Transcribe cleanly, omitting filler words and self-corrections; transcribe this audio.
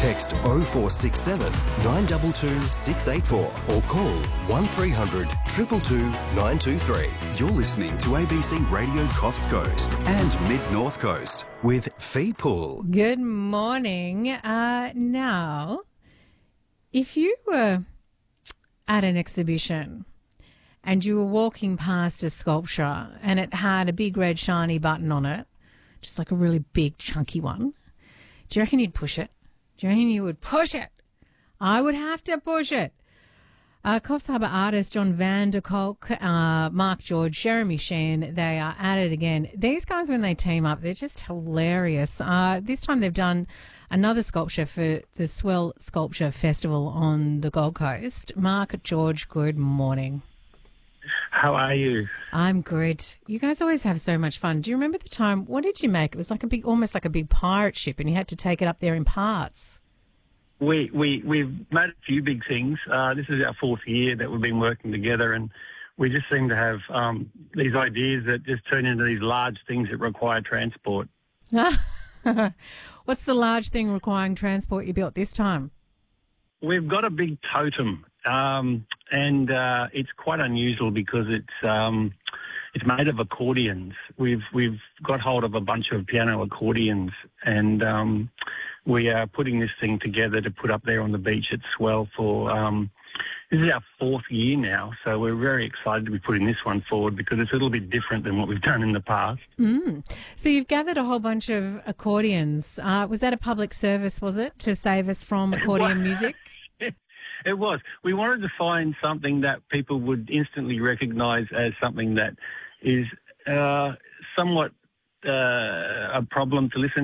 Text 0467 922 684 or call 1300 222 923. You're listening to ABC Radio Coffs Coast and Mid-North Coast with Fee Pool. Good morning. Now, if you were at an exhibition and you were walking past a sculpture and it had a big red shiny button on it, just like a really big chunky one, do you reckon you'd push it? Do you reckon you would push it? I would have to push it. Coffs Harbour artists John Van der Kolk, Mark George, Jeremy Sheen, they are at it again. These guys, when they team up, they're just hilarious. This time they've done another sculpture for the Swell Sculpture Festival on the Gold Coast. Mark, George, good morning. How are you? I'm good. You guys always have so much fun. Do you remember the time, what did you make? It was like almost like a big pirate ship and you had to take it up there in parts. We've made a few big things. This is our fourth year that we've been working together, and we just seem to have these ideas that just turn into these large things that require transport. What's the large thing requiring transport you built this time? We've got a big totem, and it's quite unusual because it's made of accordions. We've got hold of a bunch of piano accordions, and we are putting this thing together to put up there on the beach at Swell for, this is our fourth year now, so we're very excited to be putting this one forward because it's a little bit different than what we've done in the past. So you've gathered a whole bunch of accordions. Was that a public service, was it, to save us from accordion music? It was. We wanted to find something that people would instantly recognise as something that is somewhat a problem to listen